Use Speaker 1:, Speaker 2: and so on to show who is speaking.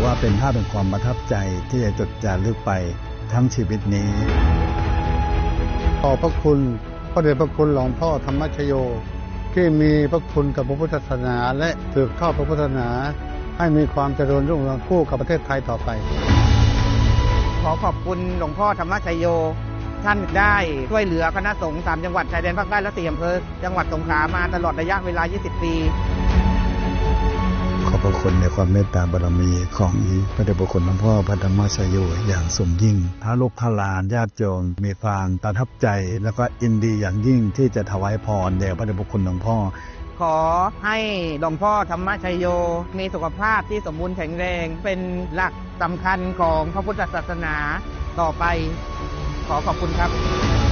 Speaker 1: ว่าเป็นภาพแห่งความประทับใจที่จะจดจารึกไปทั้งชีวิตนี้
Speaker 2: ขอบพระคุณพระเดชพระคุณหลวงพ่อธรรมชโยที่มีพระคุณกับพระพุทธศาสนาและสืบทอดพระพุทธศาสนาให้มีความเจริญรุ่งเรืองคู่กับประเทศไทยต่อไป
Speaker 3: ขอขอบคุณหลวงพ่อธรรมชโยท่านได้ช่วยเหลือคณะสงฆ์3จังหวัดชายแดนภาคใต้และ4อำเภอจังหวัดสงขลามาตลอดระยะเวลา20 ปี
Speaker 1: ขอบพระคุณในความเมตตาบารมีของพระเดชพระคุณหลวงพ่อพระธรรมชโยอย่างสูงยิ่งพระลูกพระหลานญาติโยมมีความประทับใจแล้วก็ยินดีอย่างยิ่งที่จะถวายพรแด่พระเดชพระคุณหลวงพ่อ
Speaker 3: ขอให้หลวงพ่อธรรมชโยมีสุขภาพที่สมบูรณ์แข็งแรงเป็นหลักสำคัญของพระพุทธศาสนาต่อไปขอขอบคุณครับ